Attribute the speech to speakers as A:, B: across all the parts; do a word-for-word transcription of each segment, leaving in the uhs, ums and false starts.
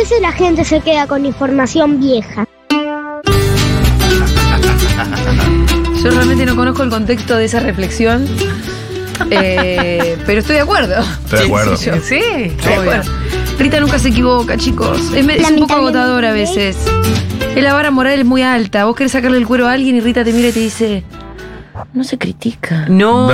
A: veces la gente se queda con información vieja.
B: Yo realmente no conozco el contexto de esa reflexión, eh, pero estoy de acuerdo.
C: Estoy de acuerdo.
B: Sí, sí,
C: Sí.
B: obvio. Rita nunca se equivoca, chicos. Es, me- es un poco agotador a veces. Es la vara moral es muy alta. Vos querés sacarle el cuero a alguien y Rita te mira y te dice: no se critica.
D: No.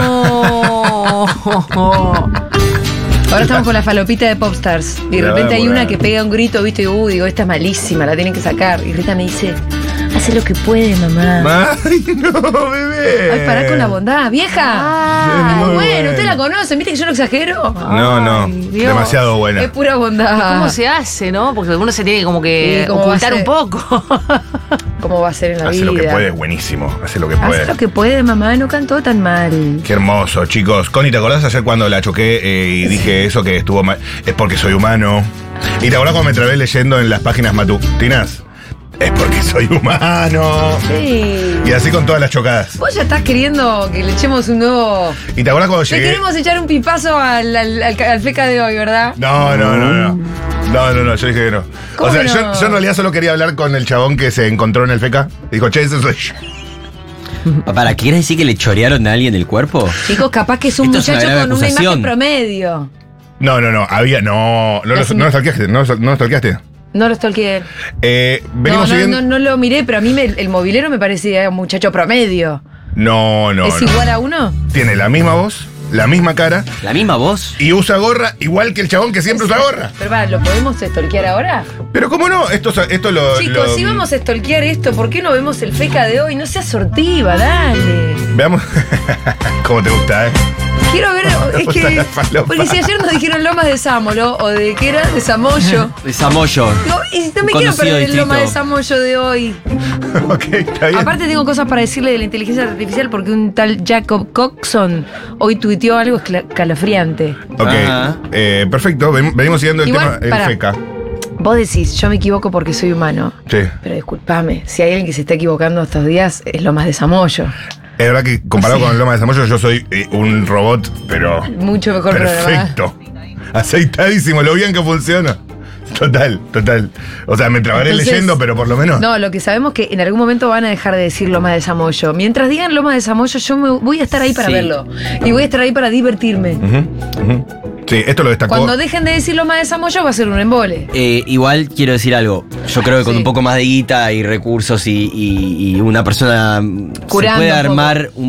B: Ahora estamos con la falopita de Popstars. Y de
C: La
B: repente
C: vara
B: hay una
C: moral.
B: que pega un grito, viste, y uh, digo, esta es malísima, la tienen que sacar. Y Rita me dice: hace lo que puede, mamá.
C: Ay, no, bebé.
B: Ay, pará con la bondad, vieja.
C: Es muy
B: bueno,
C: bueno.
B: usted la conoce, ¿viste que yo no exagero?
C: No, no,
B: Ay, Dios.
C: demasiado buena.
B: Es pura bondad.
D: ¿Cómo se hace, no? Porque uno se tiene como que
B: Sí, ¿cómo va a
D: ocultar
B: ser?
D: un poco.
B: ¿Cómo va a ser en la
C: Hace
B: vida?
C: lo que puede, es buenísimo. Hace lo que puede.
B: Hace lo que puede, mamá, no cantó tan mal.
C: Qué hermoso, chicos. Connie, ¿te acordás ayer cuando la choqué eh, y dije eso que estuvo mal? Es porque soy humano. ¿Y te acordás cuando me trabé leyendo en las páginas matutinas? Es porque soy humano.
B: Sí.
C: Y así con todas las chocadas.
B: Vos ya estás queriendo que le echemos un nuevo...
C: ¿Y te acordás cuando
B: Le
C: llegué?
B: queremos echar un pipazo al, al, al, al feca de hoy, ¿verdad?
C: No, no, no, no. No, no, no, yo dije que no.
B: ¿Cómo
C: O sea,
B: que
C: yo,
B: no?
C: yo en realidad solo quería hablar con el chabón que se encontró en el FECA. Dijo, che, ese soy yo.
E: ¿Para qué quieres decir que le chorearon a alguien el cuerpo?
B: Chicos, capaz que es un
E: Esto es una
B: muchacho
E: grave
B: con una
E: acusación.
B: imagen promedio.
C: No, no, no, había, no, no,
B: La
C: lo,
B: señora-
C: no lo stalkeaste, no, lo- no lo stalkeaste.
B: No lo stalkeé.
C: Eh,
B: No,
C: venimos
B: no,
C: siguiendo.
B: no, no lo miré, pero a mí me- el movilero me parecía un muchacho promedio.
C: No, no,
B: ¿Es
C: no.
B: igual a uno?
C: Tiene la misma voz, la misma cara
E: ¿La misma voz?
C: y usa gorra igual que el chabón que siempre usa gorra.
B: Pero va, ¿lo podemos stalkear ahora?
C: Pero cómo no, esto, esto lo.
B: Chicos,
C: lo-
B: si vamos a stalkear esto, ¿por qué no vemos el feca de hoy? No seas sortiva, dale.
C: Veamos. Cómo te gusta, ¿eh?
B: Quiero ver, es
C: gusta
B: que.
C: la falopa.
B: Porque si ayer nos dijeron Lomas de Sámolo, o de qué era, de Zamoyo.
E: De Zamoyo.
B: Digo, y no me quiero
E: Conocido
B: perder el
E: distrito.
B: Loma de Zamoyo de hoy.
C: Ok, está bien.
B: Aparte tengo cosas para decirle de la inteligencia artificial porque un tal Jacob Coxon hoy tuiteó algo escla- escalofriante.
C: Ok,
E: Ajá.
C: eh, perfecto. Ven- venimos siguiendo el
B: Igual,
C: tema, el
B: pará.
C: FECA.
B: Vos decís, yo me equivoco porque soy humano.
C: Sí.
B: Pero discúlpame, si hay alguien que se está equivocando estos días, es Lomas de Zamoyo.
C: Es verdad que comparado
B: Sí.
C: con el Loma de Zamoyo, yo soy eh, un robot, pero.
B: Mucho mejor programa.
C: Perfecto. Aceitadísimo, lo bien que funciona. Total, total. O sea, me trabaré
B: Entonces,
C: leyendo, pero por lo menos.
B: No, lo que sabemos que en algún momento van a dejar de decir Loma de Zamoyo. Mientras digan Loma de Zamoyo, yo me voy a estar ahí para
E: Sí.
B: verlo. Y voy a estar ahí para divertirme.
C: Ujú, ujú. Sí, esto lo destacó.
B: Cuando dejen de decir Loma de Zamoyo va a ser un embole.
E: Eh, igual quiero decir algo. Yo creo que con
B: Sí.
E: un poco más de guita y recursos y, y- y una persona mm, se
B: Curando
E: puede
B: un poco.
E: armar un